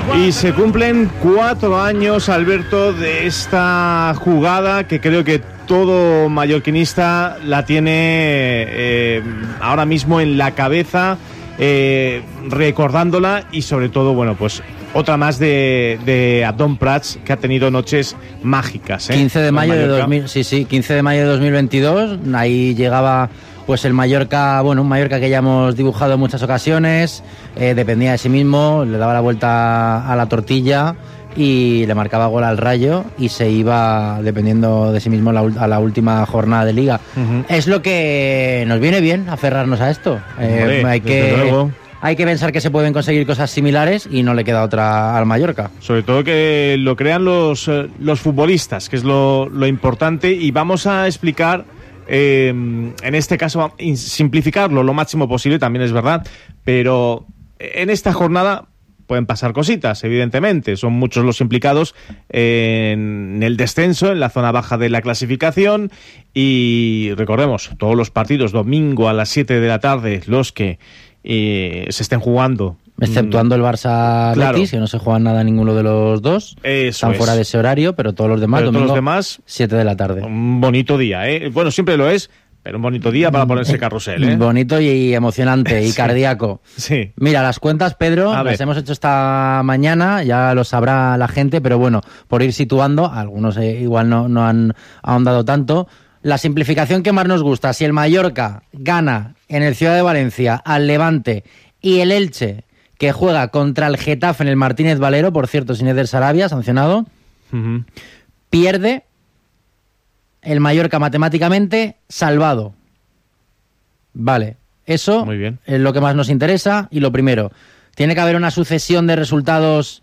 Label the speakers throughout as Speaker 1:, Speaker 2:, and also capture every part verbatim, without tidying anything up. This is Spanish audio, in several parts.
Speaker 1: Y se cumplen cuatro años, Alberto, de esta jugada que creo que todo mallorquinista la tiene eh, ahora mismo en la cabeza, eh, recordándola, y sobre todo, bueno, pues otra más de, de Adón Prats, que ha tenido noches mágicas, ¿eh?
Speaker 2: quince de mayo de dos mil, sí, sí, quince de mayo de dos mil veintidós, ahí llegaba pues el Mallorca, bueno, un Mallorca que ya hemos dibujado en muchas ocasiones, eh, dependía de sí mismo, le daba la vuelta a la tortilla y le marcaba gol al Rayo y se iba dependiendo de sí mismo la, a la última jornada de Liga. Uh-huh. Es lo que nos viene bien aferrarnos a esto. Eh, Hombre, hay que hay que pensar que se pueden conseguir cosas similares y no le queda otra al Mallorca.
Speaker 1: Sobre todo que lo crean los, los futbolistas, que es lo, lo importante, y vamos a explicar... Eh, en este caso, simplificarlo lo máximo posible, también es verdad, pero en esta jornada pueden pasar cositas, evidentemente. Son muchos los implicados en el descenso, en la zona baja de la clasificación, y recordemos, todos los partidos domingo a las siete de la tarde, los que eh, se estén jugando.
Speaker 2: Exceptuando el Barça Betis, claro, que no se juega nada ninguno de los dos.
Speaker 1: Eso
Speaker 2: Están
Speaker 1: es.
Speaker 2: fuera de ese horario, pero todos los demás,
Speaker 1: pero
Speaker 2: domingo,
Speaker 1: todos los demás,
Speaker 2: siete de la tarde.
Speaker 1: Un bonito día, ¿eh? Bueno, siempre lo es, pero un bonito día para ponerse carrusel, ¿eh?
Speaker 2: Bonito y emocionante y sí. Cardíaco.
Speaker 1: Sí.
Speaker 2: Mira, las cuentas, Pedro, a las ver. hemos hecho esta mañana, ya lo sabrá la gente, pero bueno, por ir situando, algunos eh, igual no, no han ahondado tanto. La simplificación que más nos gusta: si el Mallorca gana en el Ciudad de Valencia al Levante y el Elche, que juega contra el Getafe en el Martínez Valero, por cierto, sin Eder Sarabia, sancionado, uh-huh. pierde, el Mallorca matemáticamente salvado. Vale, eso
Speaker 1: Muy bien.
Speaker 2: es lo que más nos interesa. Y lo primero, tiene que haber una sucesión de resultados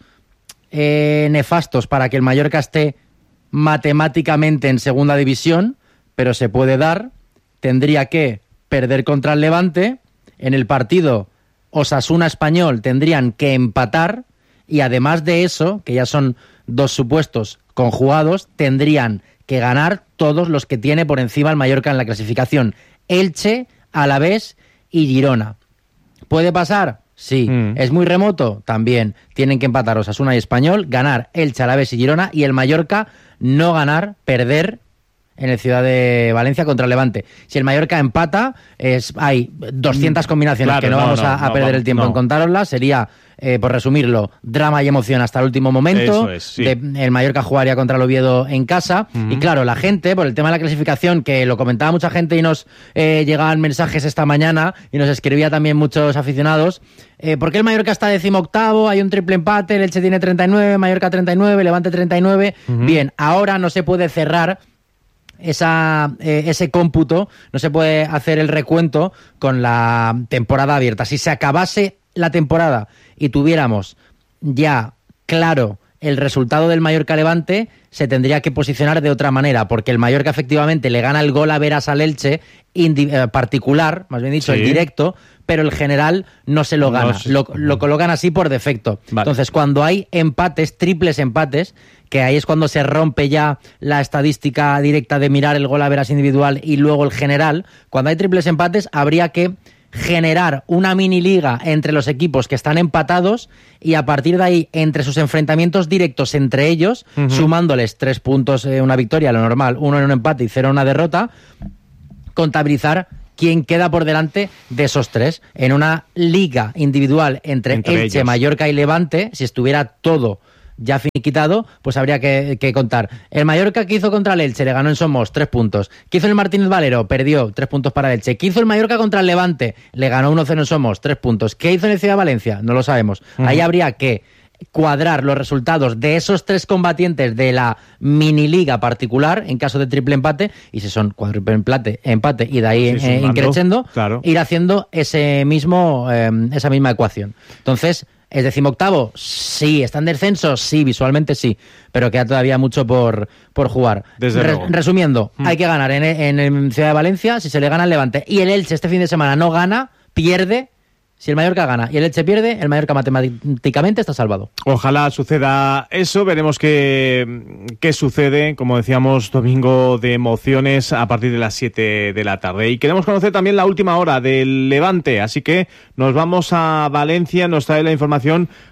Speaker 2: eh, nefastos para que el Mallorca esté matemáticamente en segunda división, pero se puede dar. Tendría que perder contra el Levante en el partido. Osasuna Español tendrían que empatar, y además de eso, que ya son dos supuestos conjugados, tendrían que ganar todos los que tiene por encima el Mallorca en la clasificación: Elche, Alavés y Girona. ¿Puede pasar? Sí. Mm. ¿Es muy remoto? También. Tienen que empatar Osasuna y Español, ganar Elche, Alavés y Girona, y el Mallorca no ganar, perder en el Ciudad de Valencia contra el Levante. Si el Mallorca empata, es, hay doscientas combinaciones, claro, que no, no vamos no, a, a no, perder no, el tiempo no. en contároslas. Sería, eh, por resumirlo, drama y emoción hasta el último momento.
Speaker 1: Eso es, sí.
Speaker 2: de, el Mallorca jugaría contra el Oviedo en casa. Uh-huh. Y claro, la gente, por el tema de la clasificación, que lo comentaba mucha gente y nos eh, llegaban mensajes esta mañana, y nos escribía también muchos aficionados, eh, ¿por qué el Mallorca está decimoctavo? Hay un triple empate, el Elche tiene treinta y nueve, Mallorca treinta y nueve, Levante treinta y nueve. Uh-huh. Bien, ahora no se puede cerrar Esa, eh, ese cómputo, no se puede hacer el recuento con la temporada abierta. Si se acabase la temporada y tuviéramos ya claro el resultado del Mallorca Levante, se tendría que posicionar de otra manera, porque el Mallorca efectivamente le gana el gol a veras al Elche, indi- eh, particular, más bien dicho, sí. el directo, pero el general no se lo gana, no, sí. lo, lo colocan así por defecto. Vale. Entonces, cuando hay empates, triples empates, que ahí es cuando se rompe ya la estadística directa de mirar el gol a veras individual y luego el general, cuando hay triples empates habría que generar una mini liga entre los equipos que están empatados, y a partir de ahí, entre sus enfrentamientos directos entre ellos, uh-huh. sumándoles tres puntos, eh, una victoria, lo normal, uno en un empate y cero en una derrota, contabilizar quién queda por delante de esos tres. En una liga individual entre, entre Elche, ellos. Mallorca y Levante, si estuviera todo ya finiquitado, pues habría que, que contar. El Mallorca, que hizo contra el Elche, le ganó en Somos, tres puntos. ¿Qué hizo el Martínez Valero? Perdió, tres puntos para el Elche. ¿Qué hizo el Mallorca contra el Levante? Le ganó uno cero en Somos, tres puntos. ¿Qué hizo en el Ciudad de Valencia? No lo sabemos. Uh-huh. Ahí habría que cuadrar los resultados de esos tres combatientes de la mini liga particular en caso de triple empate, y si son cuádruple empate, empate y de ahí sí, eh, increciendo,
Speaker 1: claro.
Speaker 2: ir haciendo ese mismo eh, esa misma ecuación. Entonces, ¿es decimoctavo? Sí. ¿Está en descenso? Sí, visualmente sí, pero queda todavía mucho por, por jugar.
Speaker 1: Desde
Speaker 2: Re-
Speaker 1: luego.
Speaker 2: Resumiendo, mm. hay que ganar en, en, en Ciudad de Valencia. Si se le gana al Levante y el Elche este fin de semana no gana, pierde. Si el Mallorca gana y el Elche pierde, el Mallorca matemáticamente está salvado.
Speaker 1: Ojalá suceda eso, veremos qué, qué sucede, como decíamos, domingo de emociones a partir de las siete de la tarde. Y queremos conocer también la última hora del Levante, así que nos vamos a Valencia, nos trae la información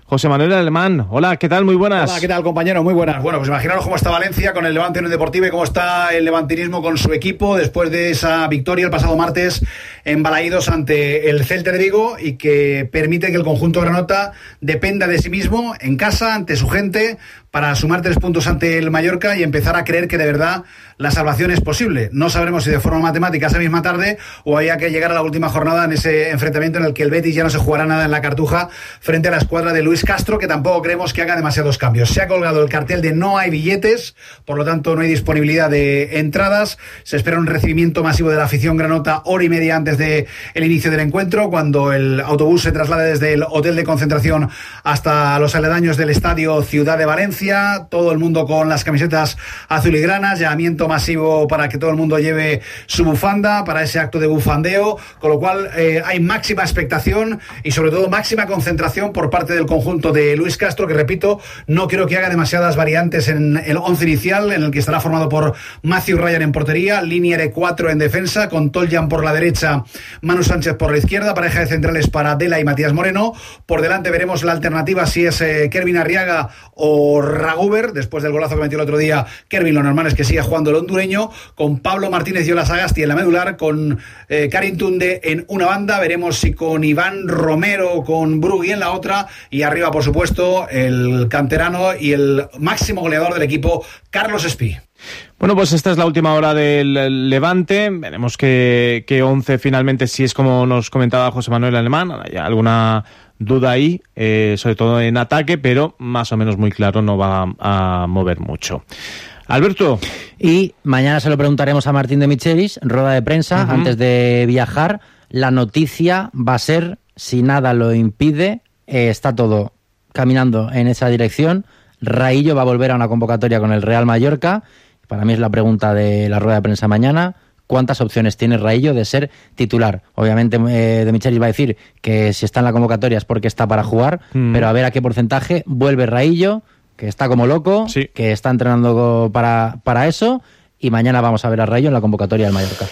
Speaker 1: José Manuel Alemán. Hola, ¿qué tal? Muy buenas.
Speaker 3: Hola, ¿qué tal, compañero? Muy buenas. Bueno, pues imaginaros cómo está Valencia con el Levante Unión Deportiva y cómo está el levantinismo con su equipo después de esa victoria el pasado martes en Balaídos ante el Celta de Vigo, y que permite que el conjunto granota dependa de sí mismo en casa, ante su gente, para sumar tres puntos ante el Mallorca y empezar a creer que de verdad la salvación es posible. No sabremos si de forma matemática esa misma tarde o haya que llegar a la última jornada en ese enfrentamiento en el que el Betis ya no se jugará nada en la Cartuja frente a la escuadra de Luis Castro, que tampoco creemos que haga demasiados cambios. Se ha colgado el cartel de no hay billetes, por lo tanto no hay disponibilidad de entradas. Se espera un recibimiento masivo de la afición granota hora y media antes del inicio del encuentro, cuando el autobús se traslade desde el hotel de concentración hasta los aledaños del estadio Ciudad de Valencia. Todo el mundo con las camisetas azulgranas, llamamiento masivo para que todo el mundo lleve su bufanda para ese acto de bufandeo, con lo cual eh, hay máxima expectación y sobre todo máxima concentración por parte del conjunto de Luis Castro, que repito, no creo que haga demasiadas variantes en el once inicial, en el que estará formado por Matthew Ryan en portería, línea de cuatro en defensa, con Toljan por la derecha, Manu Sánchez por la izquierda, pareja de centrales para Dela y Matías Moreno. Por delante veremos la alternativa si es eh, Kervin Arriaga o Raguber. Después del golazo que metió el otro día Kervin, lo normal es que siga jugando el hondureño, con Pablo Martínez y Ola Sagasti en la medular, con eh, Karim Tunde en una banda. Veremos si con Iván Romero o con Brugui en la otra, y arriba por supuesto el canterano y el máximo goleador del equipo, Carlos Espí.
Speaker 1: Bueno, pues esta es la última hora del Levante. Veremos qué, qué once finalmente, si es como nos comentaba José Manuel Alemán. Hay alguna duda ahí, eh, sobre todo en ataque, pero más o menos muy claro, no va a, a mover mucho. Alberto.
Speaker 2: Y mañana se lo preguntaremos a Martín de Michelis, rueda de prensa, uh-huh. antes de viajar. La noticia va a ser, si nada lo impide, eh, está todo caminando en esa dirección. Raillo va a volver a una convocatoria con el Real Mallorca. Para mí es la pregunta de la rueda de prensa mañana. ¿Cuántas opciones tiene Raillo de ser titular? Obviamente eh, de Michelis va a decir que si está en la convocatoria es porque está para jugar, mm. pero a ver a qué porcentaje vuelve Raillo, que está como loco,
Speaker 1: sí.
Speaker 2: que está entrenando para, para eso, y mañana vamos a ver a Raillo en la convocatoria del Mallorca.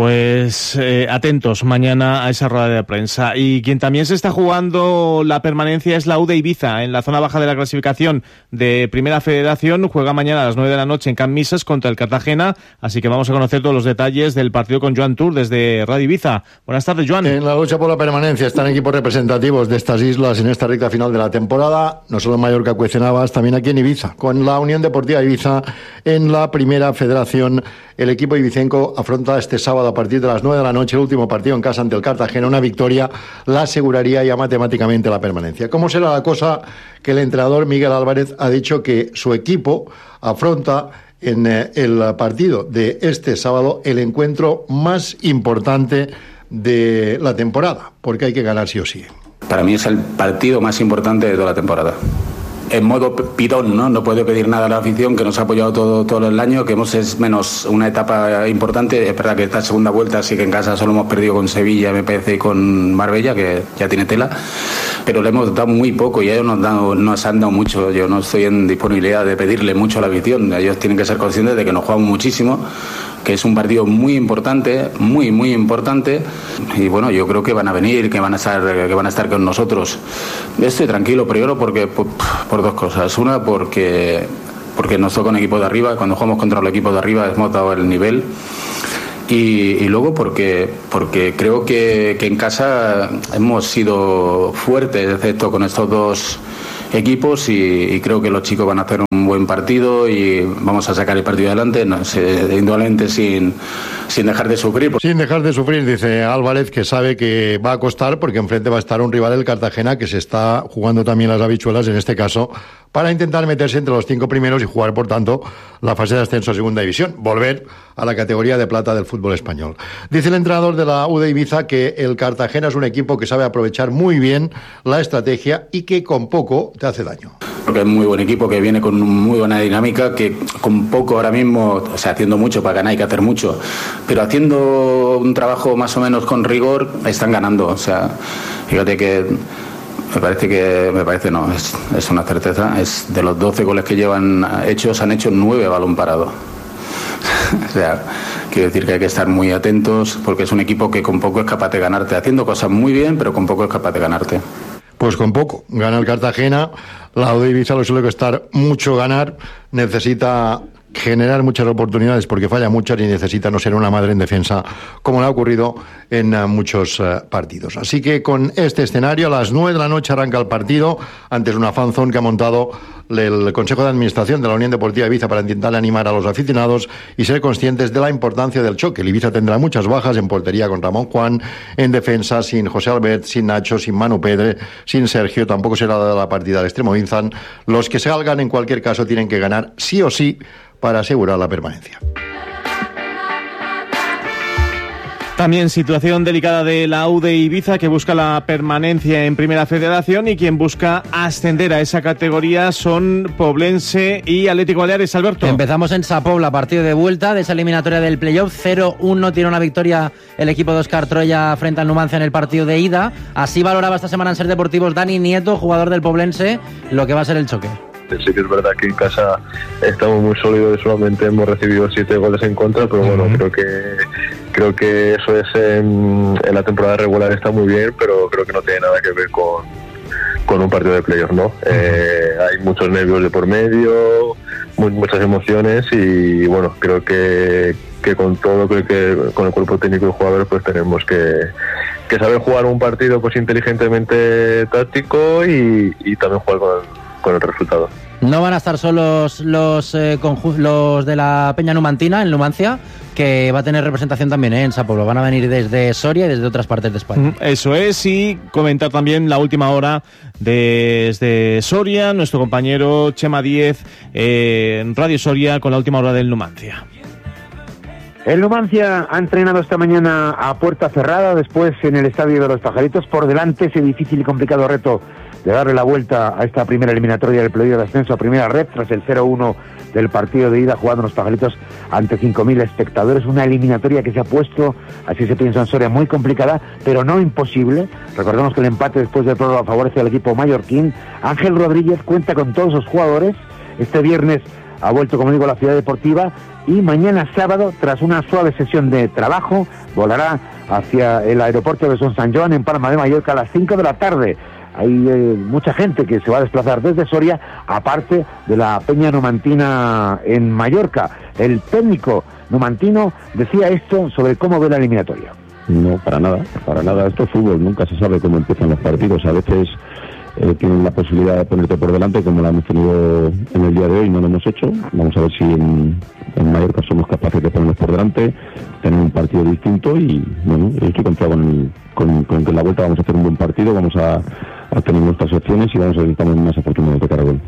Speaker 1: Pues eh, atentos mañana a esa rueda de prensa. Y quien también se está jugando la permanencia es la U de Ibiza, en la zona baja de la clasificación de Primera Federación. Juega mañana a las nueve de la noche en Can Misas contra el Cartagena, así que vamos a conocer todos los detalles del partido con Joan Tour desde Radio Ibiza. Buenas tardes, Joan.
Speaker 4: En la lucha por la permanencia están equipos representativos de estas islas en esta recta final de la temporada, no solo en Mallorca, Cuecenabas, también aquí en Ibiza, con la Unión Deportiva Ibiza en la Primera Federación. El equipo ibicenco afronta este sábado a partir de las nueve de la noche el último partido en casa ante el Cartagena. Una victoria la aseguraría ya matemáticamente la permanencia. ¿Cómo será la cosa? Que el entrenador Miguel Álvarez ha dicho que su equipo afronta en eh, el partido de este sábado el encuentro más importante de la temporada, porque hay que ganar sí o sí.
Speaker 5: Para mí es el partido más importante de toda la temporada. En modo pidón, ¿no? No puedo pedir nada a la afición, que nos ha apoyado todo, todo el año, que hemos es menos una etapa importante. Es verdad que esta segunda vuelta sí que en casa solo hemos perdido con Sevilla, me parece, y con Marbella, que ya tiene tela, pero le hemos dado muy poco y ellos nos, dado, nos han dado mucho. Yo no estoy en disponibilidad de pedirle mucho a la afición. Ellos tienen que ser conscientes de que nos jugamos muchísimo, que es un partido muy importante, muy, muy importante, y bueno, yo creo que van a venir, que van a estar, que van a estar con nosotros. Estoy tranquilo, primero porque por, por dos cosas. Una, porque porque nos toca un equipo de arriba, cuando jugamos contra el equipo de arriba hemos dado el nivel, y, y luego porque porque creo que, que en casa hemos sido fuertes, excepto con estos dos equipos, y, y creo que los chicos van a hacer un buen partido y vamos a sacar el partido adelante, no sé, indudablemente sin, sin dejar de sufrir.
Speaker 4: Sin dejar de sufrir, dice Álvarez, que sabe que va a costar porque enfrente va a estar un rival, el Cartagena, que se está jugando también las habichuelas, en este caso, para intentar meterse entre los cinco primeros y jugar, por tanto, la fase de ascenso a Segunda División, volver a la categoría de plata del fútbol español. Dice el entrenador de la U de Ibiza que el Cartagena es un equipo que sabe aprovechar muy bien la estrategia y que con poco te hace daño.
Speaker 5: Porque es muy buen equipo, que viene con muy buena dinámica, que con poco ahora mismo, o sea, haciendo mucho para ganar hay que hacer mucho, pero haciendo un trabajo más o menos con rigor, están ganando. O sea, fíjate que me parece que, me parece no, es, es una certeza, es de los doce goles que llevan hechos, han hecho nueve a balón parado. O sea, quiero decir que hay que estar muy atentos, porque es un equipo que con poco es capaz de ganarte, haciendo cosas muy bien, pero con poco es capaz de ganarte.
Speaker 4: Pues con poco. Gana el Cartagena. La U D Ibiza lo suele costar mucho ganar. Necesita generar muchas oportunidades porque falla muchas y necesita no ser una madre en defensa como le ha ocurrido en uh, muchos uh, partidos. Así que con este escenario, a las nueve de la noche arranca el partido, antes una fanzone que ha montado el Consejo de Administración de la Unión Deportiva Ibiza para intentar animar a los aficionados y ser conscientes de la importancia del choque. El Ibiza tendrá muchas bajas en portería con Ramón Juan, en defensa sin José Albert, sin Nacho, sin Manu Pedre, sin Sergio, tampoco será dada la partida al extremo Vinzan. Los que salgan en cualquier caso tienen que ganar sí o sí para asegurar la permanencia.
Speaker 1: También situación delicada de la U D Ibiza, que busca la permanencia en Primera Federación, y quien busca ascender a esa categoría son Poblense y Atlético Baleares. Alberto.
Speaker 2: Empezamos en Sa Pobla, partido de vuelta de esa eliminatoria del playoff. cero uno tiene una victoria el equipo de Óscar Troya frente al Numancia en el partido de ida. Así valoraba esta semana en Ser Deportivos Dani Nieto, jugador del Poblense, lo que va a ser el choque.
Speaker 6: Sí que es verdad que en casa estamos muy sólidos y solamente hemos recibido siete goles en contra, pero bueno, uh-huh. creo que creo que eso es en, en la temporada regular está muy bien, pero creo que no tiene nada que ver con, con un partido de playoff, ¿no? Uh-huh. Eh, hay muchos nervios de por medio, muy, muchas emociones y bueno, creo que, que con todo, creo que con el cuerpo técnico y jugadores pues tenemos que que saber jugar un partido pues inteligentemente táctico y, y también jugar con con el resultado.
Speaker 2: No van a estar solos los, eh, conju- los de la Peña Numantina en Numancia, que va a tener representación también ¿eh? en Sa Pobla. Van a venir desde Soria y desde otras partes de España.
Speaker 1: Eso es, y comentar también la última hora desde Soria, nuestro compañero Chema Díez eh, en Radio Soria con la última hora del Numancia.
Speaker 7: El Numancia ha entrenado esta mañana a puerta cerrada, después en el Estadio de los Pajaritos. Por delante ese difícil y complicado reto de darle la vuelta a esta primera eliminatoria del playoff de ascenso a primera red, tras el cero uno del partido de ida jugando los Pajaritos ante cinco mil espectadores. Una eliminatoria que se ha puesto, así se piensa en Soria, muy complicada, pero no imposible. Recordemos que el empate después del prórroga favorece al equipo mallorquín. Ángel Rodríguez cuenta con todos sus jugadores. Este viernes ha vuelto, como digo, a la ciudad deportiva y mañana sábado, tras una suave sesión de trabajo, volará hacia el aeropuerto de Son San Joan en Palma de Mallorca a las cinco de la tarde. Hay eh, mucha gente que se va a desplazar desde Soria, aparte de la Peña Numantina en Mallorca. El técnico numantino decía esto sobre cómo ve la eliminatoria.
Speaker 8: No, para nada, para nada. Esto es fútbol, nunca se sabe cómo empiezan los partidos. A veces eh, tienen la posibilidad de ponerte por delante, como la hemos tenido en el día de hoy, no lo hemos hecho. Vamos a ver si en, en Mallorca somos capaces de ponernos por delante, tener un partido distinto y, bueno, yo estoy confiado con, con, con que en la vuelta vamos a hacer un buen partido, vamos a a tener nuestras opciones y vamos a necesitar más oportunidades de caragol.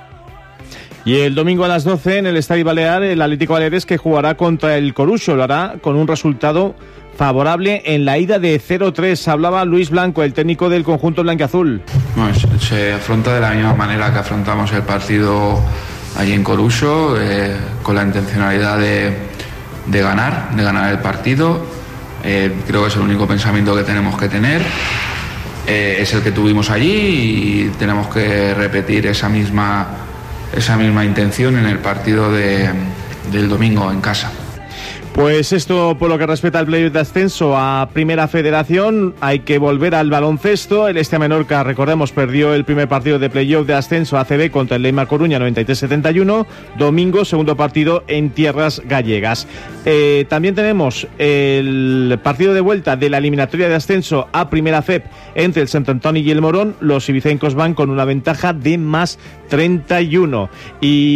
Speaker 1: Y el domingo a las doce en el Estadio Balear, el Atlético Baleares, que jugará contra el Coruso, lo hará con un resultado favorable en la ida de cero tres. Hablaba Luis Blanco, el técnico del conjunto blanquiazul.
Speaker 9: Bueno, se, se afronta de la misma manera que afrontamos el partido allí en Coruso, eh, con la intencionalidad de, de ganar, de ganar el partido. Eh, creo que es el único pensamiento que tenemos que tener. Eh, es el que tuvimos allí y tenemos que repetir esa misma esa misma intención en el partido de, del domingo en casa.
Speaker 1: Pues esto por lo que respecta al playoff de ascenso a Primera Federación. Hay que volver al baloncesto. El Estea Menorca, recordemos, perdió el primer partido de playoff de ascenso a A C B contra el Leima Coruña noventa y tres setenta y uno. Domingo, segundo partido en tierras gallegas. Eh, también tenemos el partido de vuelta de la eliminatoria de ascenso a Primera F E P entre el Sant Antoni y el Morón. Los ibicencos van con una ventaja de más treinta y uno. Y